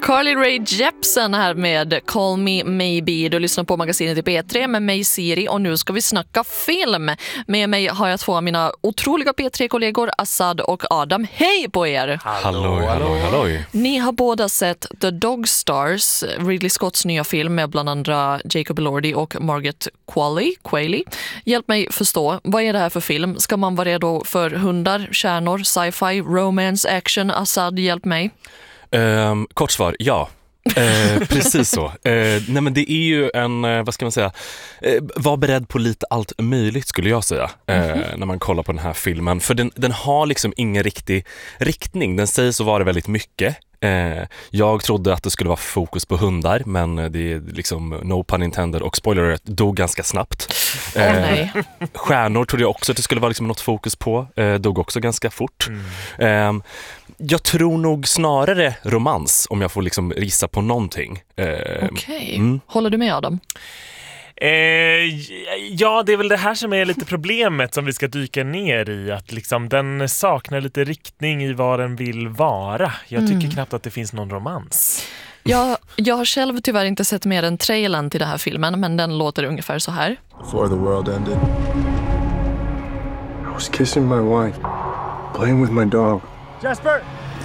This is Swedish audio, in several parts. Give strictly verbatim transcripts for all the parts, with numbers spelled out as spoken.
Carly Rae Jepsen här med Call Me Maybe. Du lyssnar på magasinet i P tre med mig Siri och nu ska vi snacka film. Med mig har jag två av mina otroliga P tre-kollegor Assad och Adam. Hej på er! Hallå, hallå, hallå. Ni har båda sett The Dog Stars, Ridley Scotts nya film med bland andra Jacob Elordi och Margaret Qualley. Qualley. Hjälp mig förstå, vad är det här för film? Ska man vara redo för hundar, kärnor, sci-fi, romance, action? Assad, hjälp mig. Um, kort svar, ja. Eh, precis så. Eh, nej men det är ju en, eh, vad ska man säga, eh, var beredd på lite allt möjligt skulle jag säga, eh, mm-hmm. när man kollar på den här filmen. För den, den har liksom ingen riktig riktning. Den sägs så var det väldigt mycket. Eh, jag trodde att det skulle vara fokus på hundar, men det är liksom no pun intended och spoiler, dog ganska snabbt. Eh, oh, nej. Stjärnor trodde jag också att det skulle vara liksom något fokus på, eh, dog också ganska fort. Mm. Eh, Jag tror nog snarare romans, om jag får liksom gissa på någonting. Eh, Okej. Okay. Mm. Håller du med, Adam? Eh, ja, det är väl det här som är lite problemet som vi ska dyka ner i. Att liksom den saknar lite riktning i vad den vill vara. Jag tycker mm. knappt att det finns någon romans. Jag, jag har själv tyvärr inte sett mer än trailern till den här filmen, men den låter ungefär så här. Before the world ended, I was kissing my wife, playing with my dog. Jasper!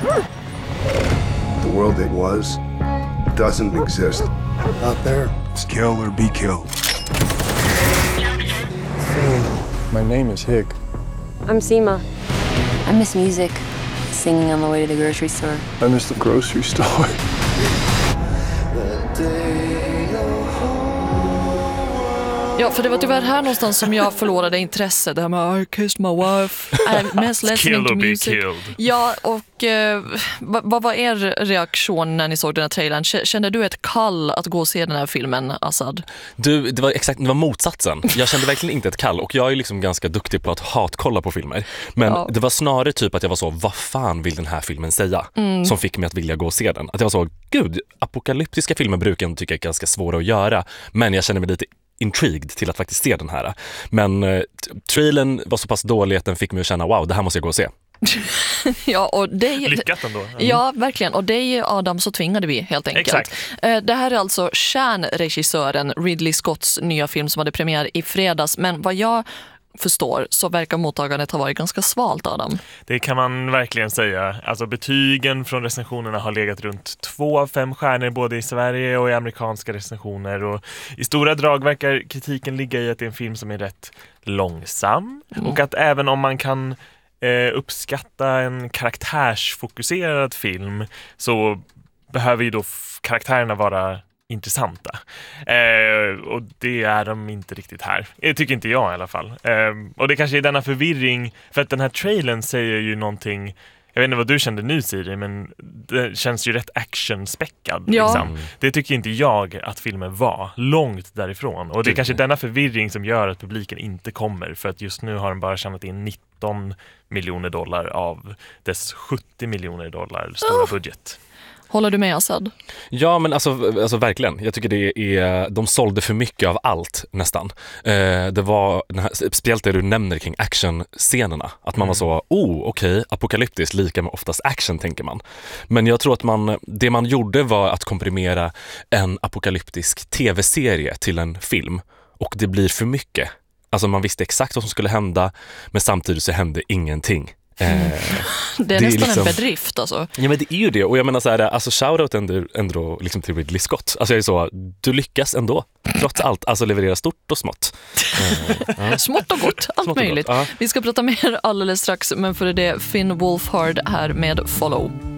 The world it was doesn't exist. Out there, it's kill or be killed. My name is Hig. I'm Seema. I miss music. Singing on the way to the grocery store. I miss the grocery store. Ja, för det var tyvärr här någonstans som jag förlorade intresset. Det här med I kissed my wife, I mest listening to music. Ja, och eh, vad var er reaktion när ni såg den här trailern? Kände du ett kall att gå och se den här filmen, Assad? Du, det var exakt, det var motsatsen. Jag kände verkligen inte ett kall, och jag är liksom ganska duktig på att hatkolla på filmer. Men ja. Det var snarare typ att jag var så, vad fan vill den här filmen säga? Mm. Som fick mig att vilja gå och se den. Att jag var så, gud, apokalyptiska filmer brukar jag tycka är ganska svåra att göra. Men jag kände mig lite intrigued till att faktiskt se den här. Men eh, trailern var så pass dålig att den fick mig att känna, wow, det här måste jag gå och se. Ja, och det är, lyckat ändå. Mm. Ja, verkligen. Och det är Adam, så tvingade vi helt enkelt. Exakt. Det här är alltså kärnregissören Ridley Scotts nya film som hade premiär i fredags. Men vad jag förstår så verkar mottagandet ha varit ganska svalt, Adam. Det kan man verkligen säga. Alltså betygen från recensionerna har legat runt två av fem stjärnor både i Sverige och i amerikanska recensioner. Och i stora drag verkar kritiken ligga i att det är en film som är rätt långsam. Mm. Och att även om man kan eh, uppskatta en karaktärsfokuserad film så behöver ju då f- karaktärerna vara intressanta. Eh, och det är de inte riktigt här. Det tycker inte jag i alla fall. Eh, och det kanske är denna förvirring, för att den här trailern säger ju någonting, jag vet inte vad du kände nu, Siri, men det känns ju rätt actionspäckad. Ja. Liksom. Det tycker inte jag att filmen var. Långt därifrån. Och det är kanske denna förvirring som gör att publiken inte kommer, för att just nu har den bara tjänat in nitton miljoner dollar av dess sjuttio miljoner dollar stora oh. budget. Håller du med, Assad? Ja, men alltså, alltså verkligen. Jag tycker det är, de sålde för mycket av allt nästan. Eh, det var den här, speciellt det du nämner kring actionscenerna. Att man mm. var så, oh okej, okay, apokalyptiskt lika med oftast action, tänker man. Men jag tror att man, det man gjorde var att komprimera en apokalyptisk tv-serie till en film. Och det blir för mycket. Alltså man visste exakt vad som skulle hända, men samtidigt så hände ingenting. Mm. Eh, det är det nästan är liksom en bedrift alltså. Ja, men det är ju det. Och jag menar så här, alltså shoutout ändå, ändå liksom till Ridley Scott. Alltså jag är så, du lyckas ändå trots allt, alltså leverera stort och smått. Eh, ja. Smått och gott, allt smått möjligt. Och gott, ja. Vi ska prata mer alldeles strax, men för det Finn Wolfhard här med Follow.